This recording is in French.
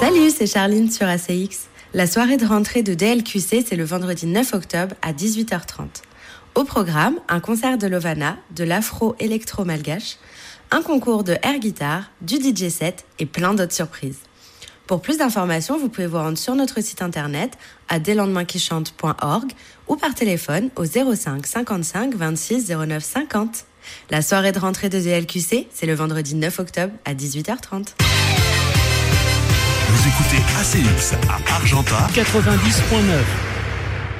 Salut, c'est Charline sur ACX. La soirée de rentrée de DLQC, c'est le vendredi 9 octobre à 18h30. Au programme, un concert de Lovana, de l'afro-électro-malgache, un concours de air guitar, du DJ set et plein d'autres surprises. Pour plus d'informations, vous pouvez vous rendre sur notre site internet à deslendemainskinchantent.org ou par téléphone au 05 55 26 09 50. La soirée de rentrée de DLQC, c'est le vendredi 9 octobre à 18h30. Vous écoutez ACX à Argentat 90.9.